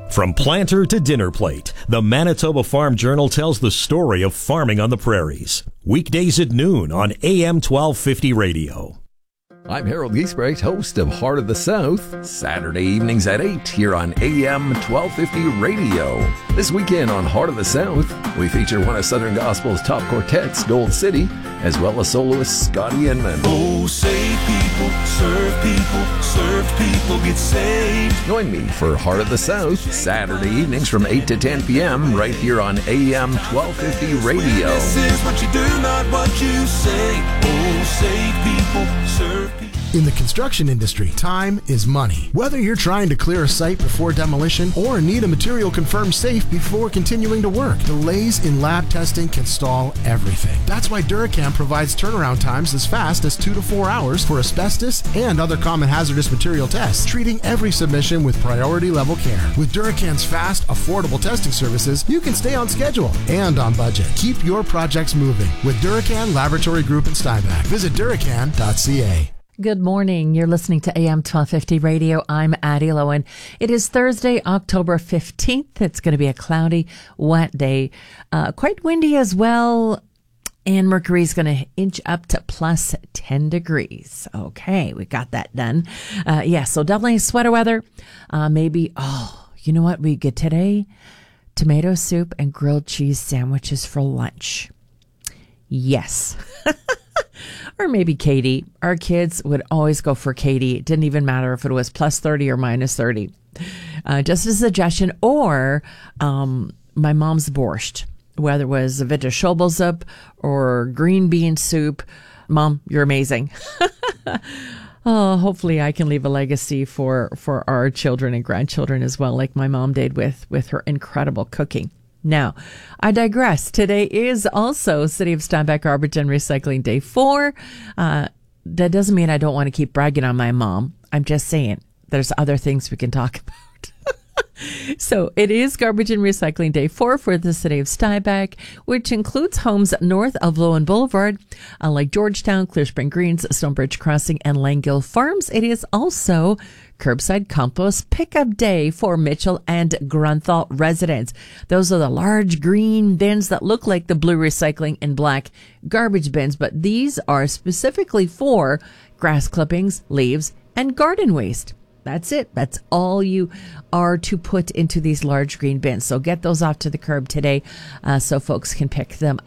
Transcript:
From planter to dinner plate, the Manitoba Farm Journal tells the story of farming on the prairies. Weekdays at noon on AM 1250 radio. I'm Harold Giesbrecht, host of Heart of the South, Saturday evenings at 8 here on AM 1250 radio. This weekend on Heart of the South, we feature one of Southern Gospel's top quartets, Gold City, as well as soloist Scotty Inman. Oh, save people, served people get saved. Join me for Heart of the South, Saturday evenings from 8 to 10 p.m. right here on AM 1250 radio. This is what you do, not what you say. Oh, save people, serve people. In the construction industry, time is money. Whether you're trying to clear a site before demolition or need a material confirmed safe before continuing to work, delays in lab testing can stall everything. That's why Duracam provides turnaround times as fast as 2 to 4 hours for asbestos and other common hazardous material tests, treating every submission with priority level care. With Duracam's fast, affordable testing services, you can stay on schedule and on budget. Keep your projects moving with Duracan Laboratory Group in Steinbach. Visit Duracan.ca. Good morning. You're listening to AM 1250 Radio. I'm Addie Lowen. It is Thursday, October 15th. It's going to be a cloudy, wet day. Quite windy as well. And Mercury's going to inch up to plus 10 degrees. Okay, we got that done. So definitely sweater weather. Maybe, you know what we get today? Tomato soup and grilled cheese sandwiches for lunch. Yes. Or maybe Katie. Our kids would always go for Katie. It didn't even matter if it was plus 30 or minus 30. Just a suggestion. Or my mom's borscht, whether it was a Vegetables or green bean soup. Mom, you're amazing. Hopefully I can leave a legacy for our children and grandchildren as well, like my mom did with her incredible cooking. Now, I digress. Today is also City of Steinbach Garbage and Recycling Day 4. That doesn't mean I don't want to keep bragging on my mom. I'm just saying there's other things we can talk about. So it is Garbage and Recycling Day 4 for the City of Steinbach, which includes homes north of Lowen Boulevard, like Georgetown, Clear Spring Greens, Stonebridge Crossing, and Langhill Farms. It is also Curbside Compost Pickup Day for Mitchell and Grunthal residents. Those are the large green bins that look like the blue recycling and black garbage bins, but these are specifically for grass clippings, leaves, and garden waste. That's it. That's all you are to put into these large green bins. So get those off to the curb today so folks can pick them